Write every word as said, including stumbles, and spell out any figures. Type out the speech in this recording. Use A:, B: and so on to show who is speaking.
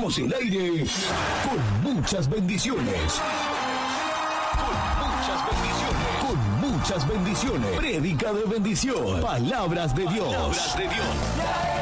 A: dejamos el aire con muchas bendiciones. Con muchas bendiciones. Con muchas bendiciones. Prédica de bendición. Palabras de Dios. Palabras de Dios.